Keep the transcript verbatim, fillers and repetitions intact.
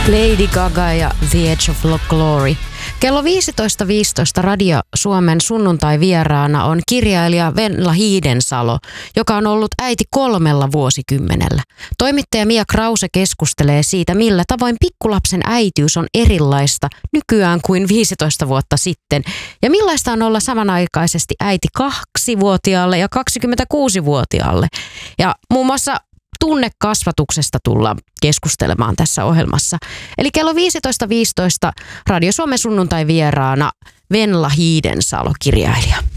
Lady Gaga ja The Edge of Glory. Kello viisitoista viisitoista Radio Suomen sunnuntai-vieraana on kirjailija Venla Hiidensalo, joka on ollut äiti kolmella vuosikymmenellä. Toimittaja Mia Krause keskustelee siitä, millä tavoin pikkulapsen äitiys on erilaista nykyään kuin viisitoista vuotta sitten. Ja millaista on olla samanaikaisesti äiti kaksivuotiaalle ja kaksikymmentäkuusivuotiaalle. Ja muun muassa tunnekasvatuksesta tullaan keskustelemaan tässä ohjelmassa. Eli kello viisitoista viisitoista Radio Suomen sunnuntai vieraana Venla Hiidensalo, kirjailija.